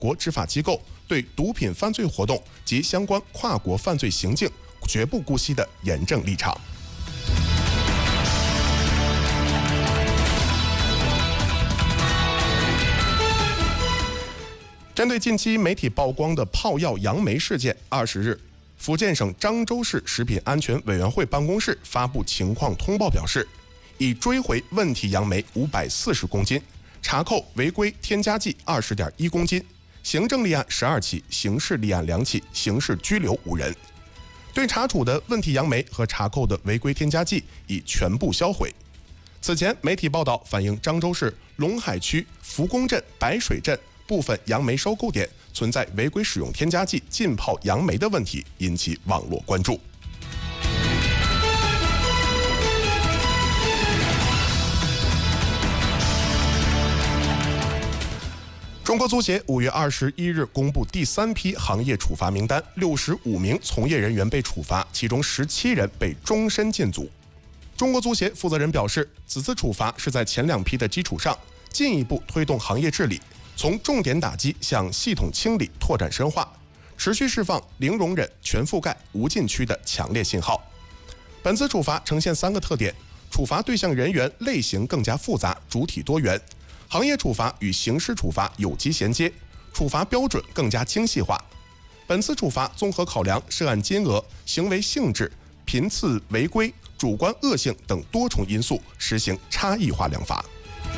国执法机构对毒品犯罪活动及相关跨国犯罪行径绝不姑息的严正立场。针对近期媒体曝光的泡药杨梅事件，20日，福建省漳州市食品安全委员会办公室发布情况通报表示，已追回问题杨梅540公斤，查扣违规添加剂20.1公斤，行政立案12起，刑事立案2起，刑事拘留5人。对查处的问题杨梅和查扣的违规添加剂已全部销毁。此前，媒体报道反映漳州市龙海区福公镇、白水镇部分杨梅收购点存在违规使用添加剂浸泡杨梅的问题，引起网络关注。中国足协5月21日公布第3批行业处罚名单，65名从业人员被处罚，其中17人被终身禁足。中国足协负责人表示，此次处罚是在前2批的基础上，进一步推动行业治理，从重点打击向系统清理拓展深化，持续释放零容忍、全覆盖、无禁区的强烈信号。本次处罚呈现3个特点：处罚对象人员类型更加复杂，主体多元；行业处罚与刑事处罚有机衔接；处罚标准更加精细化。本次处罚综合考量涉案金额、行为性质、频次违规、主观恶性等多重因素，实行差异化量罚。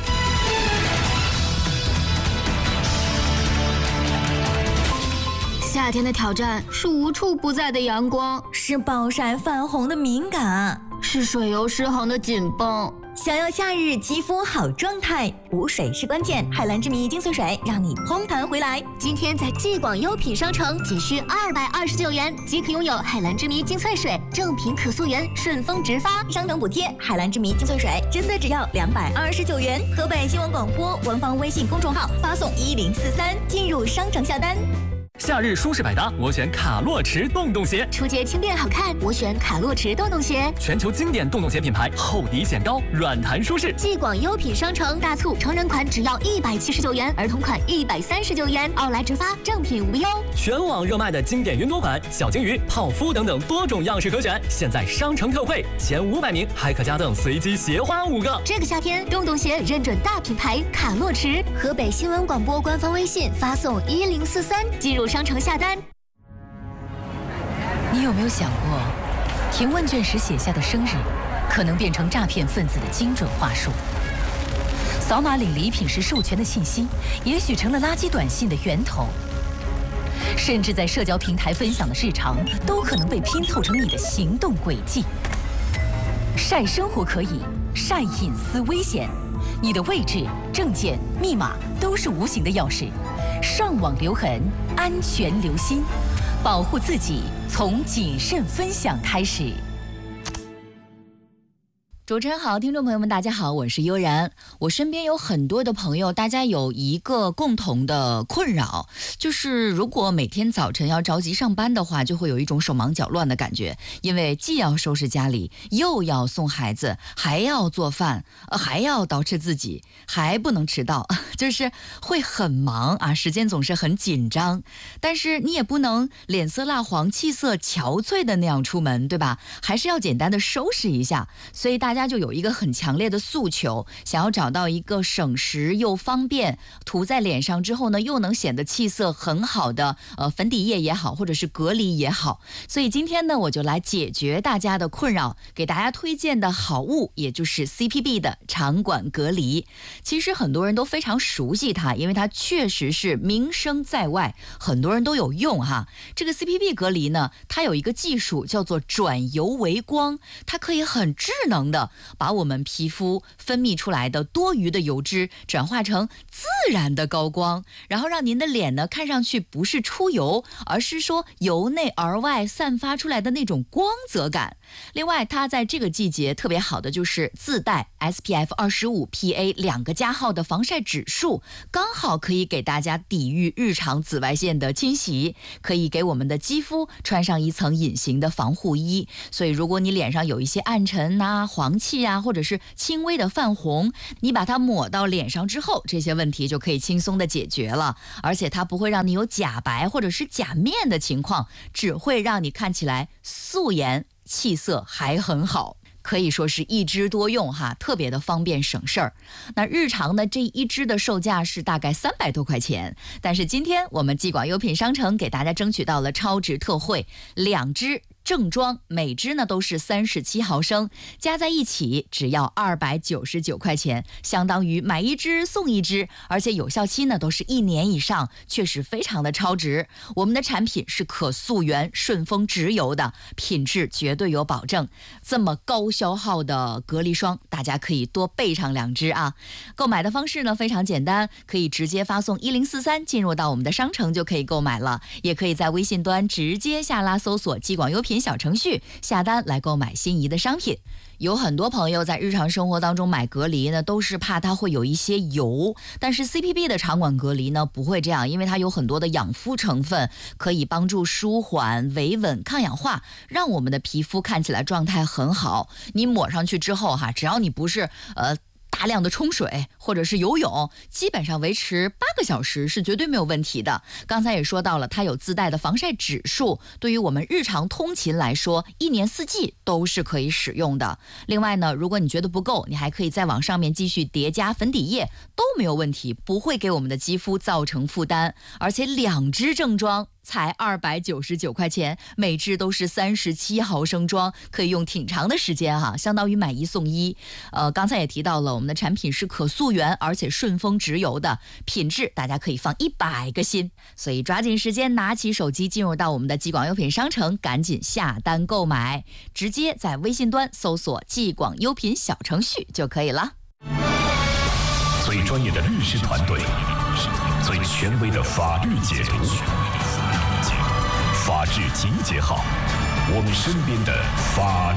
夏天的挑战是无处不在的阳光， 是暴晒泛红的敏感， 是水油失衡的紧绷。 想要夏日肌肤好状态，补水是关键。海蓝之谜精粹水让你嘭弹回来。 今天在既广优品商城仅需229元即可拥有海蓝之谜精粹水，正品可溯源，顺丰直发， 商城补贴。海蓝之谜精粹水真的只要229元。河北新闻广播官方微信公众号发送1043进入商城下单。 夏日舒适百搭，我选卡洛驰洞洞鞋； 出街轻便好看，我选卡洛驰洞洞鞋。 全球经典洞洞鞋品牌，厚底显高，软弹舒适。 既广优品商城大促，成人款只要179元，儿童款139元，奥莱直发，正品无忧。 全网热卖的经典云朵款、小金鱼、泡芙等等多种样式可选，现在商城特惠，前500名还可加赠随机鞋花5个。 这个夏天，洞洞鞋认准大品牌卡洛驰。河北新闻广播官方微信发送1043进入商城下单。 你有没有想过，填问卷时写下的生日，可能变成诈骗分子的精准话术？扫码领礼品时授权的信息，也许成了垃圾短信的源头。甚至在社交平台分享的日常，都可能被拼凑成你的行动轨迹。晒生活可以，晒隐私危险。你的位置、证件、密码都是无形的钥匙。上网留痕，安全留心，保护自己从谨慎分享开始。主持人好，听众朋友们大家好，我是悠然。我身边有很多的朋友，大家有一个共同的困扰，就是如果每天早晨要着急上班的话，就会有一种手忙脚乱的感觉，因为既要收拾家里，又要送孩子，还要做饭，还要捯饬自己，还不能迟到，就是会很忙啊，时间总是很紧张。但是你也不能脸色蜡黄、气色憔悴的那样出门，对吧？还是要简单的收拾一下。所以大家就有一个很强烈的诉求，想要找到一个省时又方便，涂在脸上之后呢，又能显得气色很好的粉底液也好，或者是隔离也好。所以今天呢，我就来解决大家的困扰，给大家推荐的好物，也就是 CPB 的肠管隔离。其实很多人都非常熟悉它，因为它确实是名声在外，很多人都有用哈。这个 CPB 隔离呢，它有一个技术叫做转油为光，它可以很智能的把我们皮肤分泌出来的多余的油脂转化成自然的高光，然后让您的脸呢看上去不是出油，而是说由内而外散发出来的那种光泽感。另外它在这个季节特别好的就是自带 SPF 25 PA 2个加号的防晒指数，刚好可以给大家抵御日常紫外线的侵袭，可以给我们的肌肤穿上一层隐形的防护衣。所以如果你脸上有一些暗沉啊、黄阳气啊，或者是轻微的泛红，你把它抹到脸上之后，这些问题就可以轻松的解决了。而且它不会让你有假白或者是假面的情况，只会让你看起来素颜，气色还很好。可以说是一支多用哈，特别的方便省事儿。那日常呢，这一支的售价是大概300多块钱，但是今天我们纪广优品商城给大家争取到了超值特惠，2支正装，每支呢都是37毫升，加在一起只要299块钱，相当于买1支送1支，而且有效期呢都是1年以上，确实非常的超值。我们的产品是可溯源、顺丰直邮的，品质绝对有保证。这么高消耗的隔离霜，大家可以多备上2支啊。购买的方式呢非常简单，可以直接发送1043进入到我们的商城就可以购买了，也可以在微信端直接下拉搜索纪广优品小程序下单来购买心仪的商品。有很多朋友在日常生活当中买隔离呢，都是怕它会有一些油，但是 CPB 的场馆隔离呢不会这样，因为它有很多的养肤成分，可以帮助舒缓、维稳、抗氧化，让我们的皮肤看起来状态很好。你抹上去之后哈，只要你不是大量的冲水或者是游泳，基本上维持8个小时是绝对没有问题的。刚才也说到了，它有自带的防晒指数，对于我们日常通勤来说，1年4季都是可以使用的。另外呢，如果你觉得不够，你还可以再往上面继续叠加粉底液，都没有问题，不会给我们的肌肤造成负担。而且2支正装才299块钱，每支都是37毫升装，可以用挺长的时间哈，相当于买1送1。刚才也提到了，我们的产品是可溯源，而且顺丰直邮的，品质大家可以放100个心。所以抓紧时间，拿起手机进入到我们的纪广优品商城，赶紧下单购买，直接在微信端搜索纪广优品小程序就可以了。 最专业的律师团队，最权威的法律解读，法治集结号，我们身边的法